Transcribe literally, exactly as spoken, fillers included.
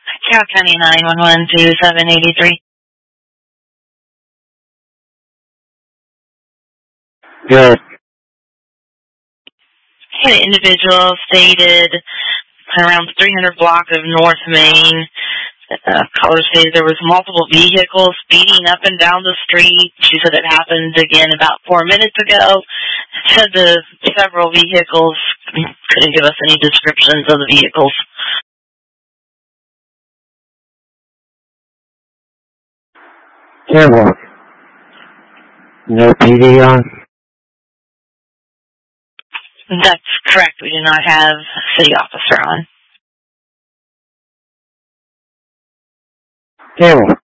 Carroll County nine one one two seven eight three. Good. An individual stated around three hundred block of North Main. Uh, caller stated there was multiple vehicles speeding up and down the street. She said it happened again about four minutes ago. Said the several vehicles, couldn't give us any descriptions of the vehicles. Terrible. No P D on? That's correct. We do not have a city officer on. Terrible.